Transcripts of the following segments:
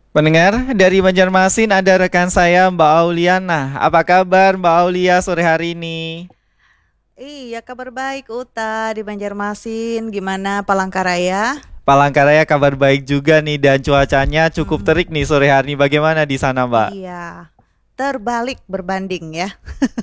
Pendengar dari Banjarmasin ada rekan saya Mbak Auliana. Apa kabar Mbak Aulia sore hari ini? Iya, kabar baik Uta di Banjarmasin. Gimana Palangkaraya? Palangkaraya kabar baik juga nih dan cuacanya cukup Hmm, terik nih sore hari ini. Bagaimana di sana Mbak? iya, terbalik berbanding ya.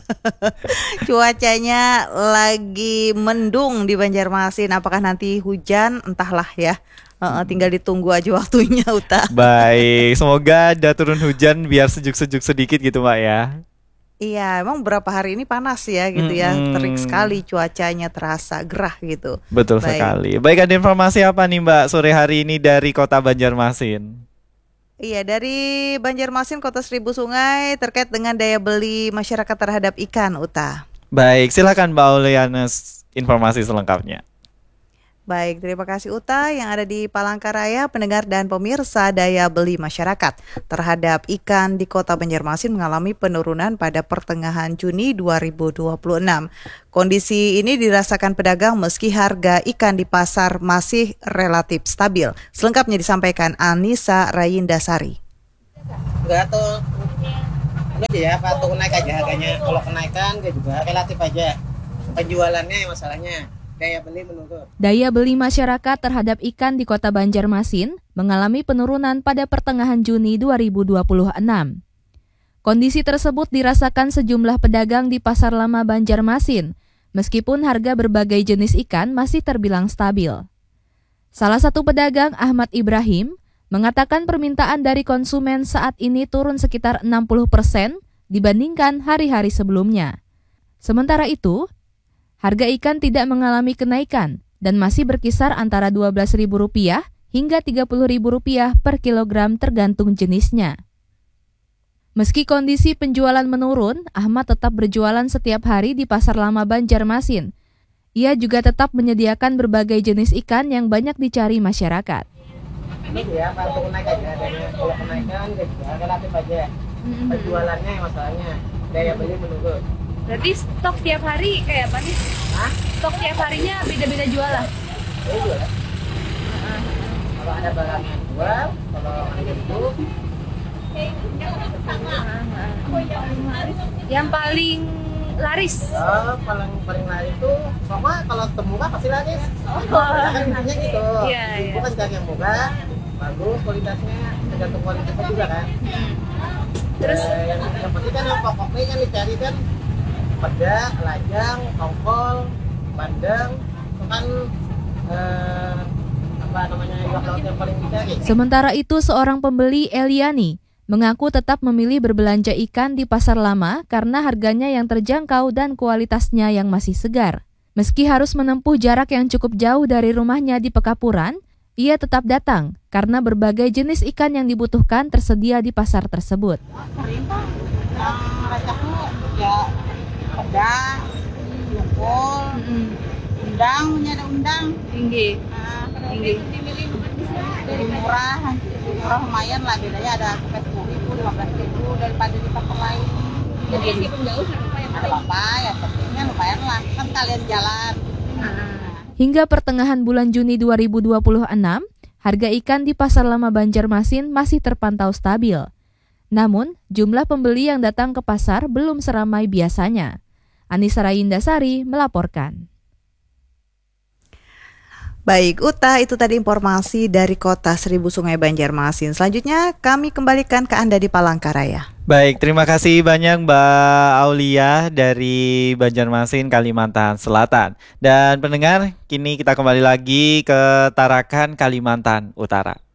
Cuacanya lagi mendung di Banjarmasin. Apakah nanti hujan? Entahlah ya. Tinggal ditunggu aja waktunya Uta. Baik, semoga ada turun hujan biar sejuk-sejuk sedikit gitu Mbak ya. Iya, emang beberapa hari ini panas ya gitu ya. Terik Mm-mm, sekali cuacanya terasa gerah gitu. betul Baik. sekali. Baik, ada informasi apa nih Mbak sore hari ini dari kota Banjarmasin? Iya, dari Banjarmasin, Kota Seribu Sungai terkait dengan daya beli masyarakat terhadap ikan, Uta. Baik, silakan Mbak Auliana informasi selengkapnya. Baik, terima kasih Uta yang ada di Palangkaraya, pendengar dan pemirsa daya beli masyarakat terhadap ikan di Kota Banjarmasin mengalami penurunan pada pertengahan Juni 2026. Kondisi ini dirasakan pedagang meski harga ikan di pasar masih relatif stabil. Selengkapnya disampaikan Anissa Rayindasari. Enggak tuh, ini aja ya, patung naik aja harganya. Kalau kenaikan dia juga relatif aja. Penjualannya yang masalahnya, daya beli menurun. Daya beli masyarakat terhadap ikan di Kota Banjarmasin mengalami penurunan pada pertengahan Juni 2026. Kondisi tersebut dirasakan sejumlah pedagang di Pasar Lama Banjarmasin, meskipun harga berbagai jenis ikan masih terbilang stabil. Salah satu pedagang, Ahmad Ibrahim, mengatakan permintaan dari konsumen saat ini turun sekitar 60% dibandingkan hari-hari sebelumnya. Sementara itu, harga ikan tidak mengalami kenaikan dan masih berkisar antara Rp12.000 hingga Rp30.000 per kilogram tergantung jenisnya. Meski kondisi penjualan menurun, Ahmad tetap berjualan setiap hari di Pasar Lama Banjarmasin. Ia juga tetap menyediakan berbagai jenis ikan yang banyak dicari masyarakat. Ini ya, patung naik aja harganya. Kalau kenaikan dia juga relatif aja. Penjualannya yang masalahnya, daya beli menurun. Berarti stok tiap hari kayak apa nih? Hah? Stok tiap harinya beda-beda jualan. Ini jual. Kalau ada barang yang jual, kalau ada itu, Yang paling laris. paling paling laris itu, pokoknya kalau termurah pasti laris. Kan intinya gitu. Iya, iya. Bukan cari yang murah, bagus kualitasnya, tergantung kualitasnya juga kan. Terus Yang penting kan yang pokoknya yang dicari kan peda, lajang, tongkol, bandeng, itu kan apa namanya iwak laut yang paling dicari. Sementara itu, seorang pembeli, Eliani, mengaku tetap memilih berbelanja ikan di Pasar Lama karena harganya yang terjangkau dan kualitasnya yang masih segar. Meski harus menempuh jarak yang cukup jauh dari rumahnya di Pekapuran, ia tetap datang karena berbagai jenis ikan yang dibutuhkan tersedia di pasar tersebut. Yang recehnya ya peda, jukul, undang, punya ada undang. tinggi. Tinggi. Dari murah lumayan lah, bedanya ada sampai 10.000, 15.000 daripada di tempat lain. Jadi meskipun jauh apa yang Ada apa ya, pentingnya lumayan lah, kan kalian jalan. Hingga pertengahan bulan Juni 2026, harga ikan di Pasar Lama Banjarmasin masih terpantau stabil. Namun, jumlah pembeli yang datang ke pasar belum seramai biasanya. Anissa Rayindasari melaporkan. Baik, Uta, itu tadi informasi dari Kota Seribu Sungai Banjarmasin. Selanjutnya kami kembalikan ke Anda di Palangkaraya. Baik, terima kasih banyak Mbak Aulia dari Banjarmasin, Kalimantan Selatan. Dan pendengar, kini kita kembali lagi ke Tarakan, Kalimantan Utara.